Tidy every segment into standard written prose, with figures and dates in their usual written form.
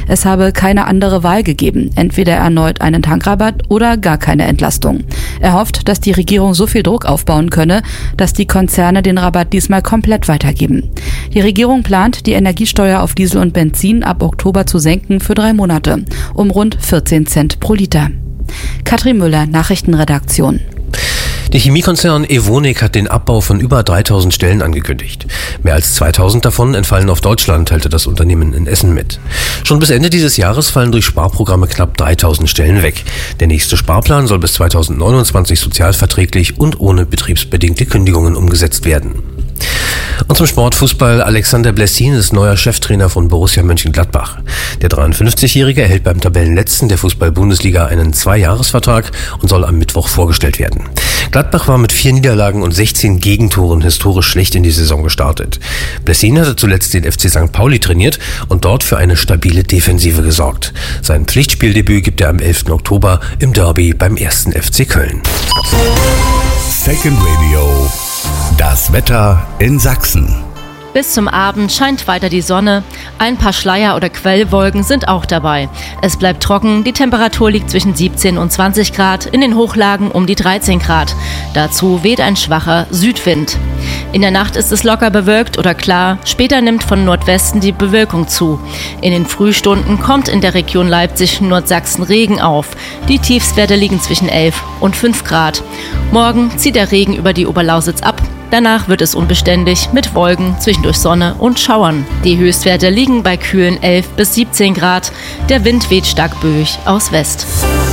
Es habe keine andere Wahl gegeben, entweder erneut einen Tankrabatt oder gar keine Entlastung. Er hofft, dass die Regierung so viel Druck aufbauen könne, dass die Konzerne den Rabatt diesmal komplett weitergeben. Die Regierung plant, die Energiesteuer auf Diesel und Benzin ab Oktober zu senken für 3 Monate, um rund 14 Cent pro Liter. Katrin Müller, Nachrichtenredaktion. Der Chemiekonzern Evonik hat den Abbau von über 3000 Stellen angekündigt. Mehr als 2000 davon entfallen auf Deutschland, teilte das Unternehmen in Essen mit. Schon bis Ende dieses Jahres fallen durch Sparprogramme knapp 3000 Stellen weg. Der nächste Sparplan soll bis 2029 sozialverträglich und ohne betriebsbedingte Kündigungen umgesetzt werden. Und zum Sportfußball. Alexander Blessin ist neuer Cheftrainer von Borussia Mönchengladbach. Der 53-Jährige erhält beim Tabellenletzten der Fußball-Bundesliga einen 2-Jahres-Vertrag und soll am Mittwoch vorgestellt werden. Gladbach war mit 4 Niederlagen und 16 Gegentoren historisch schlecht in die Saison gestartet. Blessin hatte zuletzt den FC St. Pauli trainiert und dort für eine stabile Defensive gesorgt. Sein Pflichtspieldebüt gibt er am 11. Oktober im Derby beim 1. FC Köln. Second Radio. Das Wetter in Sachsen. Bis zum Abend scheint weiter die Sonne. Ein paar Schleier- oder Quellwolken sind auch dabei. Es bleibt trocken, die Temperatur liegt zwischen 17 und 20 Grad, in den Hochlagen um die 13 Grad. Dazu weht ein schwacher Südwind. In der Nacht ist es locker bewölkt oder klar, später nimmt von Nordwesten die Bewölkung zu. In den Frühstunden kommt in der Region Leipzig-Nordsachsen Regen auf. Die Tiefstwerte liegen zwischen 11 und 5 Grad. Morgen zieht der Regen über die Oberlausitz ab. Danach wird es unbeständig mit Wolken, zwischendurch Sonne und Schauern. Die Höchstwerte liegen bei kühlen 11 bis 17 Grad. Der Wind weht stark böig aus West.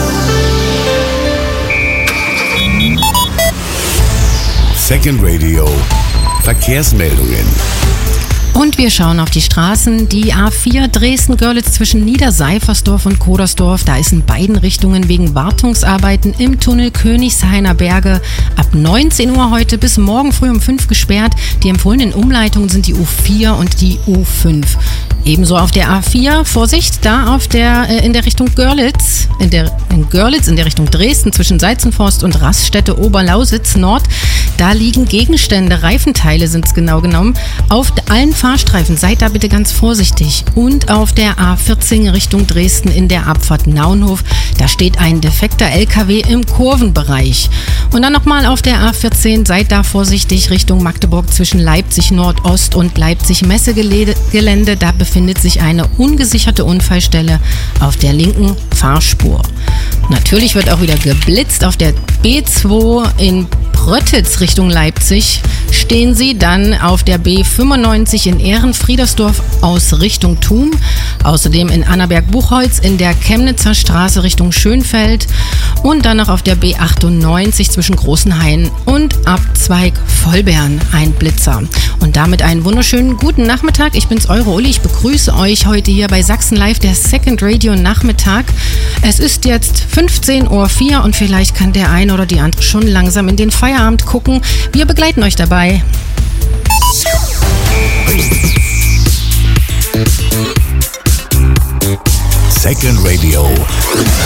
Second Radio. Verkehrsmeldungen. Und wir schauen auf die Straßen. Die A4 Dresden-Görlitz zwischen Niederseifersdorf und Kodersdorf. Da ist in beiden Richtungen wegen Wartungsarbeiten im Tunnel Königshainer Berge ab 19 Uhr heute bis morgen früh um 5 gesperrt. Die empfohlenen Umleitungen sind die U4 und die U5. Ebenso auf der A4, Vorsicht, da in der Richtung Görlitz, in der Richtung Dresden zwischen Seizenforst und Raststätte Oberlausitz Nord, da liegen Gegenstände, Reifenteile sind es genau genommen, auf allen Fahrstreifen. Seid da bitte ganz vorsichtig. Und auf der A14 Richtung Dresden in der Abfahrt Naunhof, da steht ein defekter LKW im Kurvenbereich. Und dann nochmal auf der A14, seid da vorsichtig Richtung Magdeburg zwischen Leipzig Nordost und Leipzig Messegelände, da befindet sich eine ungesicherte Unfallstelle auf der linken Fahrspur. Natürlich wird auch wieder geblitzt. Auf der B2 in Pröttitz Richtung Leipzig stehen Sie dann auf der B95 in Ehrenfriedersdorf aus Richtung Thum. Außerdem in Annaberg-Buchholz in der Chemnitzer Straße Richtung Schönfeld. Und dann noch auf der B98 zwischen Großenhain und Abzweig Vollbern ein Blitzer. Und damit einen wunderschönen guten Nachmittag. Ich bin's, eure Uli. Ich begrüße euch heute hier bei Sachsen Live, der Second Radio Nachmittag. Es ist jetzt 15:04 Uhr und vielleicht kann der eine oder die andere schon langsam in den Feierabend gucken. Wir begleiten euch dabei. Second Radio.